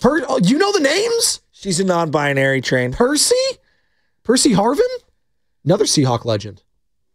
You know the names? She's a non-binary train. Percy Harvin? Another Seahawk legend.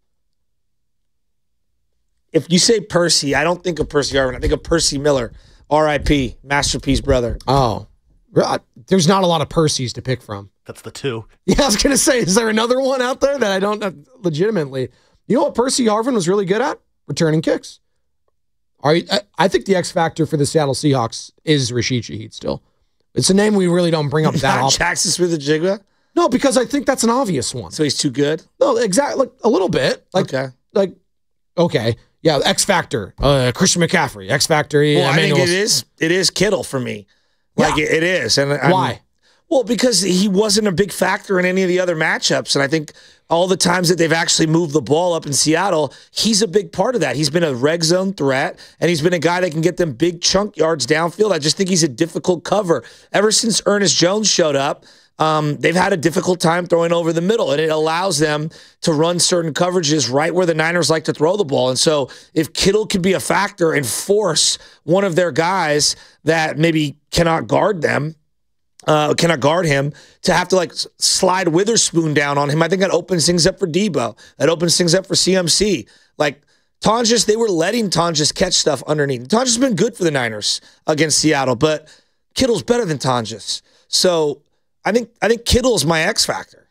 If you say Percy, I don't think of Percy Harvin. I think of Percy Miller, R.I.P., Masterpiece brother. Oh. There's not a lot of Percys to pick from. That's the two. Yeah, I was going to say, is there another one out there that I don't legitimately? You know what Percy Harvin was really good at? Returning kicks. I think the X factor for the Seattle Seahawks is Rashid Shaheed still. It's a name we really don't bring up that often. Jackson Smith-Njigba? No, because I think that's an obvious one. So he's too good? No, exactly. Like, a little bit. Okay. Yeah, X factor. Christian McCaffrey. X factor. Well, I think it is Kittle for me. Like, it is. And why? Well, because he wasn't a big factor in any of the other matchups. And I think all the times that they've actually moved the ball up in Seattle, he's a big part of that. He's been a red zone threat, and he's been a guy that can get them big chunk yards downfield. I just think he's a difficult cover. Ever since Ernest Jones showed up, they've had a difficult time throwing over the middle, and it allows them to run certain coverages right where the Niners like to throw the ball. And so if Kittle could be a factor and force one of their guys that maybe cannot guard him to have to like slide Witherspoon down on him, I think that opens things up for Debo. That opens things up for CMC. Like Tonjes, they were letting Tonjes catch stuff underneath. Tonjes has been good for the Niners against Seattle, but Kittle's better than Tonjes. So I think Kittle's my X factor.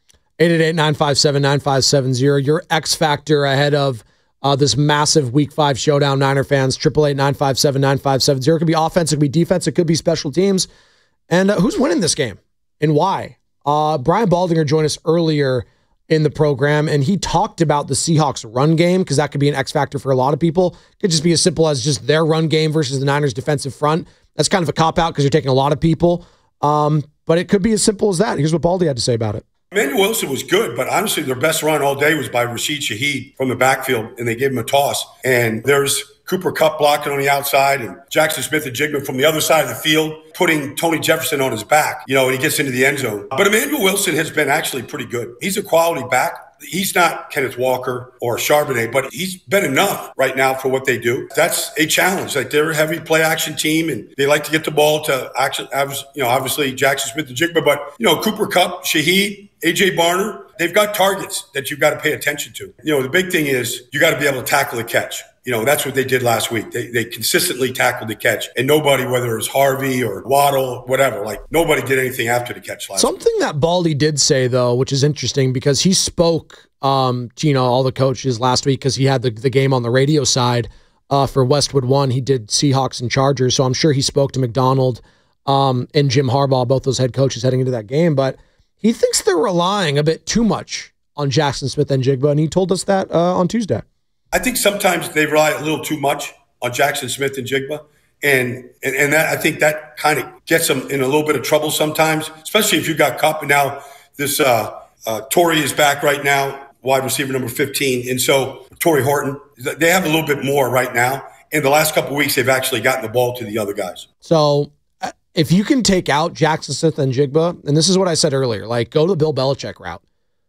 888-957-9570. Your X factor ahead of this massive Week 5 showdown, Niner fans. 888-957-9570. It could be offense, it could be defense, it could be special teams. And who's winning this game and why? Brian Baldinger joined us earlier in the program, and he talked about the Seahawks run game because that could be an X factor for a lot of people. It could just be as simple as just their run game versus the Niners' defensive front. That's kind of a cop-out because you're taking a lot of people. But it could be as simple as that. Here's what Baldy had to say about it. Emmanuel Wilson was good, but honestly, their best run all day was by Rashid Shaheed from the backfield, and they gave him a toss. And there's Cooper Kupp blocking on the outside and Jackson Smith-Njigba from the other side of the field, putting Tony Jefferson on his back, and he gets into the end zone. But Emmanuel Wilson has been actually pretty good. He's a quality back. He's not Kenneth Walker or Charbonnet, but he's been enough right now for what they do. That's a challenge. Like, they're a heavy play action team, and they like to get the ball to action. Obviously Jackson Smith-Njigba, but Cooper Kupp, Shaheed, AJ Barner, they've got targets that you've got to pay attention to. The big thing is you got to be able to tackle the catch. That's what they did last week. They consistently tackled the catch, and nobody, whether it was Harvey or Waddle, whatever, nobody did anything after the catch last week. Something that Baldy did say, though, which is interesting because he spoke to, all the coaches last week because he had the game on the radio side for Westwood One. He did Seahawks and Chargers, so I'm sure he spoke to McDonald and Jim Harbaugh, both those head coaches heading into that game. But he thinks they're relying a bit too much on Jackson Smith-Njigba, and he told us that on Tuesday. I think sometimes they rely a little too much on Jackson Smith-Njigba, and that, I think that kind of gets them in a little bit of trouble sometimes, especially if you got Kupp, and now this Torrey is back right now, wide receiver number 15, and so Torrey Horton, they have a little bit more right now. In the last couple of weeks, they've actually gotten the ball to the other guys. So if you can take out Jackson Smith-Njigba, and this is what I said earlier, go to the Bill Belichick route.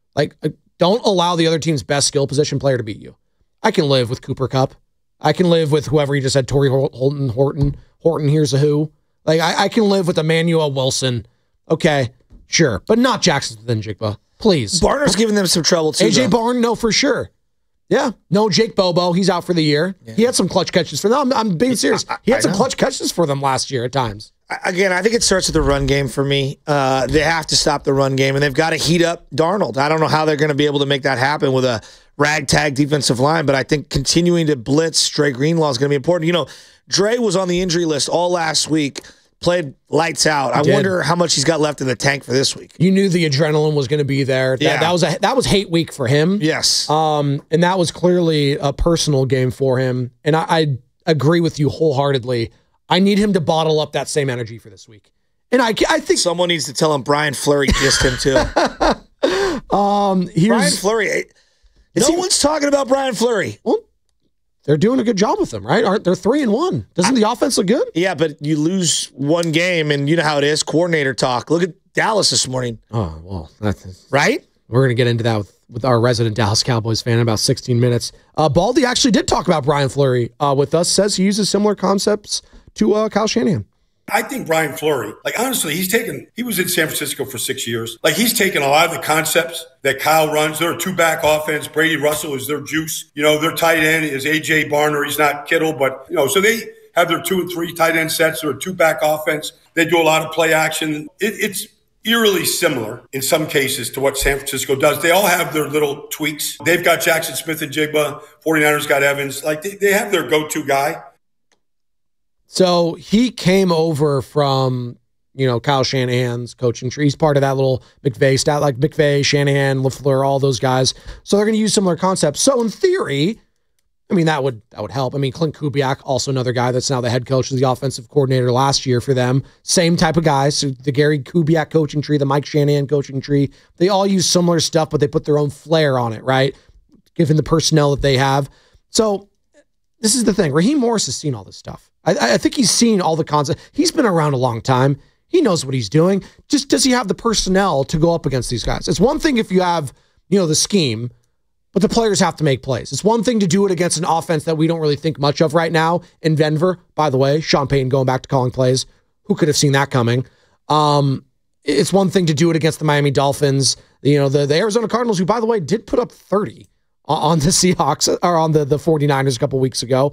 Don't allow the other team's best skill position player to beat you. I can live with Cooper Kupp. I can live with whoever you just said, Torrey Horton, here's a who. I can live with Emmanuel Wilson. Okay, sure. But not Jackson Smith-Njigba. Please. Barner's giving them some trouble, too. AJ Barn, no, for sure. Yeah. No, Jake Bobo, he's out for the year. Yeah. He had some clutch catches for them. I'm being serious. He had some clutch catches for them last year at times. Again, I think it starts with the run game for me. They have to stop the run game, and they've got to heat up Darnold. I don't know how they're going to be able to make that happen with a ragtag defensive line, but I think continuing to blitz Dre Greenlaw is going to be important. Dre was on the injury list all last week, played lights out. I wonder how much he's got left in the tank for this week. You knew the adrenaline was going to be there. That was hate week for him. Yes. And that was clearly a personal game for him. And I agree with you wholeheartely. I need him to bottle up that same energy for this week. And I think someone needs to tell him Brian Fleury kissed him too. Brian Fleury. No one's talking about Brian Fleury. Well, they're doing a good job with him, right? They're 3-1. Doesn't the offense look good? Yeah, but you lose one game, and you know how it is. Coordinator talk. Look at Dallas this morning. Oh, well. Right? We're going to get into that with our resident Dallas Cowboys fan in about 16 minutes. Baldy actually did talk about Brian Fleury with us. Says he uses similar concepts to Kyle Shanahan. I think Brian Fleury, like honestly, he was in San Francisco for 6 years. Like he's taken a lot of the concepts that Kyle runs. They're a two-back offense. Brady Russell is their juice. Their tight end is A.J. Barner. He's not Kittle, but, so they have their 2 and 3 tight end sets. They're a two-back offense. They do a lot of play action. It's eerily similar in some cases to what San Francisco does. They all have their little tweaks. They've got Jackson Smith and Jigba. 49ers got Evans. Like they have their go-to guy. So he came over from, Kyle Shanahan's coaching tree. He's part of that little McVay stat, like McVay, Shanahan, LaFleur, all those guys. So they're going to use similar concepts. So in theory, that would help. Clint Kubiak, also another guy that's now the head coach, was the offensive coordinator last year for them. Same type of guys. So the Gary Kubiak coaching tree, the Mike Shanahan coaching tree, they all use similar stuff, but they put their own flair on it, right? Given the personnel that they have. So this is the thing. Raheem Morris has seen all this stuff. I think he's seen all the concepts. He's been around a long time. He knows what he's doing. Just does he have the personnel to go up against these guys? It's one thing if you have, the scheme, but the players have to make plays. It's one thing to do it against an offense that we don't really think much of right now in Denver. By the way, Sean Payton going back to calling plays. Who could have seen that coming? It's one thing to do it against the Miami Dolphins, the Arizona Cardinals, who, by the way, did put up 30 on the Seahawks or on the 49ers a couple weeks ago.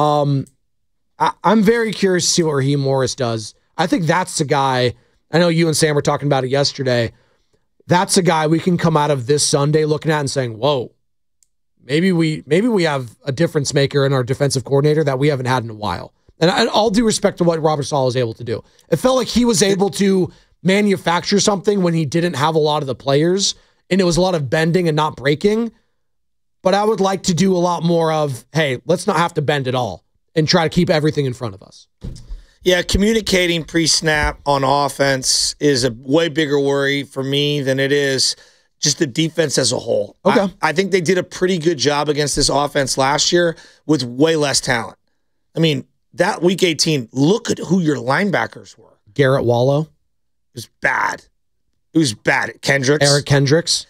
I'm very curious to see what Raheem Morris does. I think that's the guy. I know you and Sam were talking about it yesterday. That's a guy we can come out of this Sunday looking at and saying, whoa, maybe we have a difference maker in our defensive coordinator that we haven't had in a while. And all due respect to what Robert Saleh was able to do. It felt like he was able to manufacture something when he didn't have a lot of the players, and it was a lot of bending and not breaking. But I would like to do a lot more of, hey, let's not have to bend at all and try to keep everything in front of us. Yeah, communicating pre-snap on offense is a way bigger worry for me than it is just the defense as a whole. Okay. I think they did a pretty good job against this offense last year with way less talent. That Week 18, look at who your linebackers were. Garrett Wallow. It was bad. Kendricks. Eric Kendricks.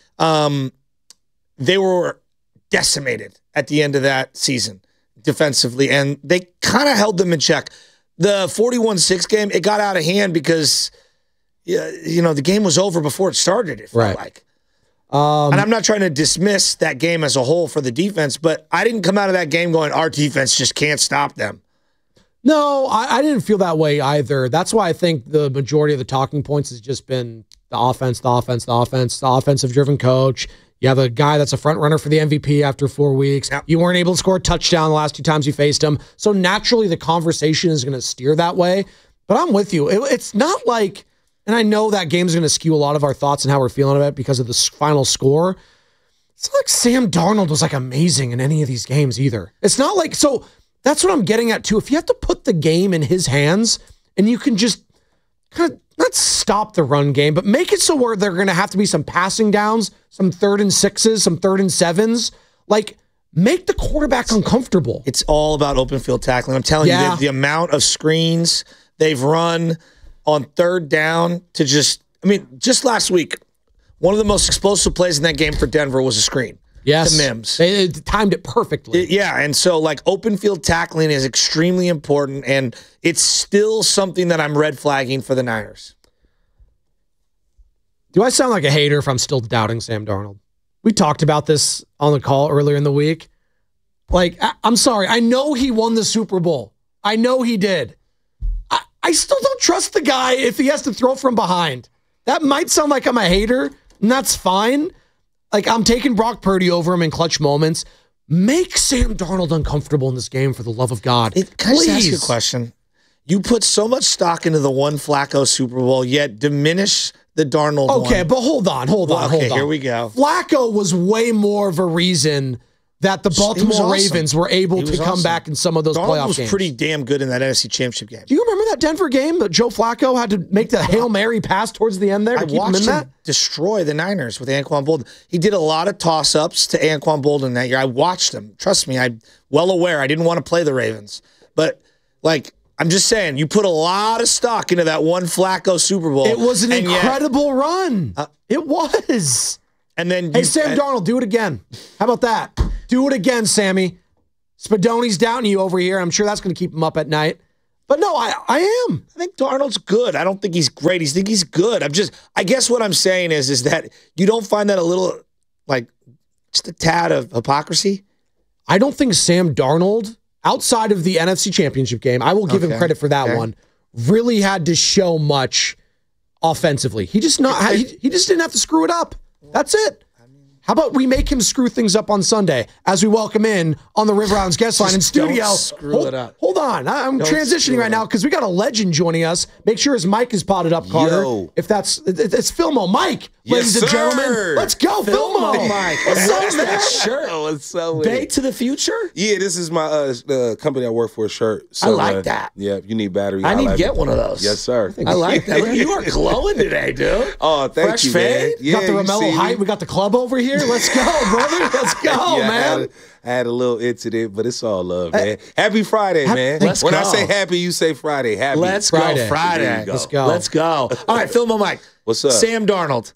They were decimated at the end of that season defensively, and they kind of held them in check. The 41-6 game, it got out of hand because, the game was over before it started, it felt like. And I'm not trying to dismiss that game as a whole for the defense, but I didn't come out of that game going, our defense just can't stop them. No, I didn't feel that way either. That's why I think the majority of the talking points has just been the offensive-driven coach. You have a guy that's a front runner for the MVP after 4 weeks. Yep. You weren't able to score a touchdown the last 2 times you faced him. So naturally, the conversation is going to steer that way. But I'm with you. It's not like, and I know that game's going to skew a lot of our thoughts and how we're feeling about it because of the final score. It's not like Sam Darnold was amazing in any of these games either. It's not like, so that's what I'm getting at too. If you have to put the game in his hands and you can just kind of not stop the run game, but make it so where they're going to have to be some passing downs, some 3rd and 6s, some 3rd and 7s. Make the quarterback uncomfortable. It's all about open field tackling. I'm telling you, the amount of screens they've run on 3rd down to just last week, one of the most explosive plays in that game for Denver was a screen. Yes. To Mims. They timed it perfectly. And so open field tackling is extremely important, and it's still something that I'm red flagging for the Niners. Do I sound like a hater if I'm still doubting Sam Darnold? We talked about this on the call earlier in the week. I'm sorry. I know he won the Super Bowl. I know he did. I still don't trust the guy if he has to throw from behind. That might sound like I'm a hater, and that's fine. I'm taking Brock Purdy over him in clutch moments. Make Sam Darnold uncomfortable in this game for the love of God. Can I just ask you a question? You put so much stock into the one Flacco Super Bowl, yet diminish the Darnold one. Okay, but hold on. Here we go. Flacco was way more of a reason that the Baltimore Ravens were able to come back in some of those playoff games. Darnold was pretty damn good in that NFC Championship game. Do you remember that Denver game that Joe Flacco had to make the Hail Mary pass towards the end there to keep him in that? Destroy the Niners with Anquan Boldin. He did a lot of toss-ups to Anquan Boldin that year. I watched him. Trust me, I'm well aware. I didn't want to play the Ravens. But, I'm just saying, you put a lot of stock into that one Flacco Super Bowl. It was an incredible run. It was. And then hey, Sam Darnold, do it again. How about that? Do it again, Sammy. Spadoni's doubting you over here. I'm sure that's going to keep him up at night. But no, I am. I think Darnold's good. I don't think he's great. I think he's good. I guess what I'm saying is that you don't find that a little, like, just a tad of hypocrisy? I don't think Sam Darnold, outside of the NFC Championship game, I will give him credit for that one, really had to show much offensively. He just didn't have to screw it up. That's it. How about we make him screw things up on Sunday as we welcome in on the River Islands guest line in studio. Screw it up. Hold on. I'm transitioning right now because we got a legend joining us. Make sure his mic is potted up, Carter. Yo. If it's Filmo. Mike, ladies and gentlemen. Let's go, Filmo. Mike. What's up, man? That shirt. What's up? Bay to the future? Yeah, this is my company I work for shirt. So, I like that. Yeah, if you need battery, I need to get one of those. Yes, sir. I like that. You are glowing today, dude. Oh, thank Fresh you, fade? man. Yeah, Got the Romello height. We got the club over here. Let's go, brother. Let's go, man. I had a little incident, but it's all love, man. Happy Friday, man. Let's when go. I say happy, you say Friday. Happy. Let's Friday. go Friday. There you go. Let's go. Let's go. All right, Filmo Mike. What's up? Sam Darnold.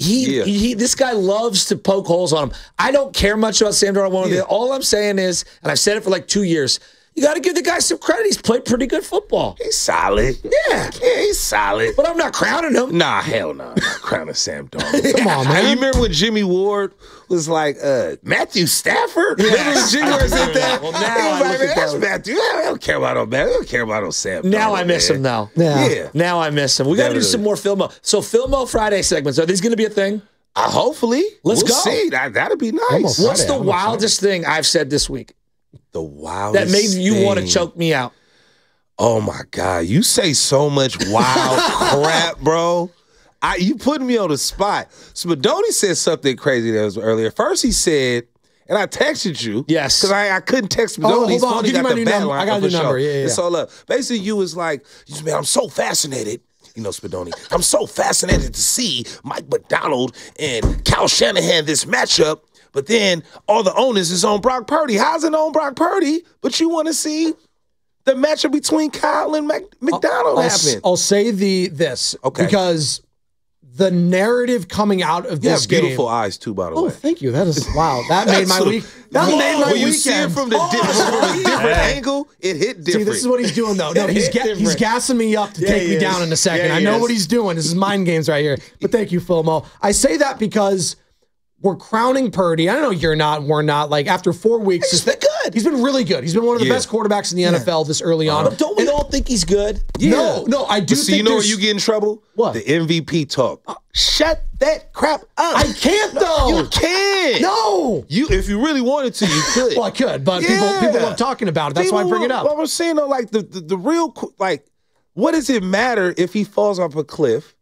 This guy loves to poke holes on him. I don't care much about Sam Darnold. All I'm saying is, and I've said it for like 2 years, you got to give the guy some credit. He's played pretty good football. He's solid. Yeah, he's solid. But I'm not crowning him. Nah, hell no. I'm not crowning Sam Darnold. Come on, man. You remember when Jimmy Ward was like, Matthew Stafford? Yes. Remember when Jimmy Ward said that? Well, now he was I like, look man, at that's that. Matthew. I don't care about him, man. I don't care about no Sam Now Darnold, I miss man. him, though. Yeah. Now I miss him. We got to do Definitely. some more Filmo. So Filmo Friday segments, are these going to be a thing? Hopefully. Let's we'll go. See. That'd be nice. Almost. What's Friday, the I'm wildest thing I've said this week The wildest that made you want to thing. choke me out? Oh my God. You say so much wild crap, bro. You putting me on the spot. Spadoni said something crazy that was earlier. First he said, and I texted you. Yes. Because I couldn't text Spadoni. hold He's on. I'll funny, give you got my the new bad number. line I got for the sure. number. Yeah. It's all up. Basically, you was like, man, I'm so fascinated. You know, Spadoni. I'm so fascinated to see Mike McDonald and Kyle Shanahan this matchup, but then all the onus is on Brock Purdy. How's it on Brock Purdy? But you want to see the matchup between Kyle and McDonald happen. I'll say this Okay. because the narrative coming out of You this have game. beautiful eyes too, by the Oh, way. thank you. That is wow. That made my week. That made my when you weekend. see it from from a different angle, it hit different. See, this is what he's doing though. No, he's gassing me up to take me down in a second. Yeah, I he know is. what he's doing. This is mind games right here. But thank you, Filmo. I say that because we're crowning Purdy. I know you're not. We're not. Like after 4 weeks, He's been good. He's been really good. He's been one of the best quarterbacks in the NFL this early on. But don't we all think he's good? No, I do But see, think you know where there's- you get in trouble? What? The MVP talk. Shut that crap up. I can't though. You can. No. If you really wanted to, you could. Well, I could, but people love talking about it. That's why I bring it up. What I'm saying though, like the real, like, what does it matter if he falls off a cliff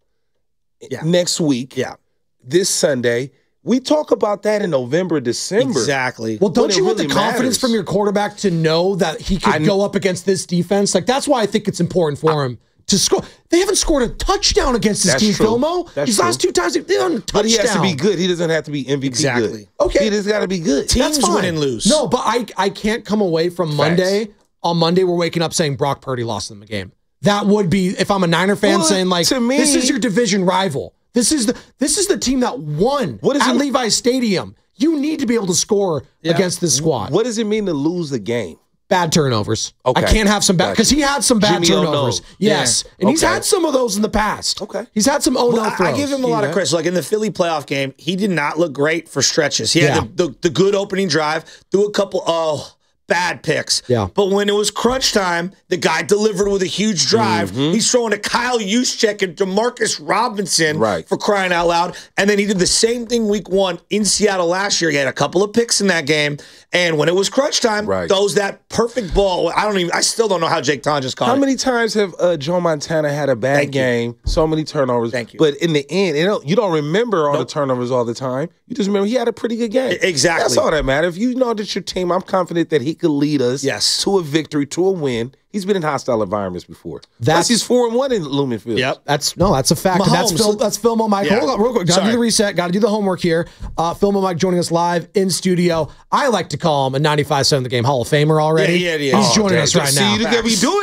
next week? Yeah. This Sunday. We talk about that in November, December. Exactly. Well, don't When you it want the really confidence matters. from your quarterback to know that he could go up against this defense? Like, that's why I think it's important for him to score. They haven't scored a touchdown against this That's team, true. Filmo. That's These last true. 2 times, they haven't a touchdown. But he has to be good. He doesn't have to be MVP Exactly. good. Okay. He just got to be good. Teams That's fine. win and lose. No, but I can't come away from Monday. On Monday, we're waking up saying Brock Purdy lost them the game. That would be, if I'm a Niner fan, Well, saying like, to me- this is your division rival. This is the team that won What does at it- Levi Stadium. You need to be able to score against this squad. What does it mean to lose the game? Bad turnovers. Okay. I can't have some bad, because he had some bad Jimmy turnovers. O-no. Yes. Yeah. And he's Okay. had some of those in the past. Okay. He's had some oh no Well, throws. I give him a lot of credit. So, like in the Philly playoff game, he did not look great for stretches. He had the good opening drive, threw a couple bad picks. Yeah. But when it was crunch time, the guy delivered with a huge drive. Mm-hmm. He's throwing to Kyle Juszczyk and DeMarcus Robinson for crying out loud. And then he did the same thing week 1 in Seattle last year. He had a couple of picks in that game. And when it was crunch time, throws that perfect ball. I still don't know how Jake Tonjes caught it. How many times have Joe Montana had a bad game? So many turnovers. Thank you. But in the end, you don't remember all the turnovers all the time. You just remember he had a pretty good game. Exactly. That's all that matters. If you know that your team, I'm confident that he could lead us to a victory, to a win. He's been in hostile environments before. He's 4-1 in Lumen Field. Yep. That's a fact. Mahomes. That's Filmo Mike. Yeah. Hold on real quick. Got to do Sorry. the reset. Got to do the homework here. Filmo Mike joining us live in studio. I like to call him a 95.7 The Game Hall of Famer already. Yeah. He's joining us right now. See, you got me doing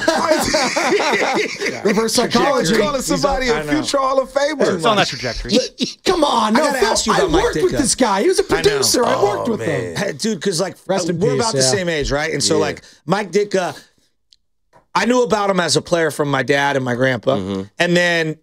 that. Reverse psychology. You're calling somebody a future Hall of Famer. It's on that trajectory. Come on. No, I gotta ask you about I Mike worked with Ditka. this guy. He was a producer. I worked with him. Hey, dude, because like Rest in we're peace, about the same age, right? And so like Mike Ditka, I knew about him as a player from my dad and my grandpa. And then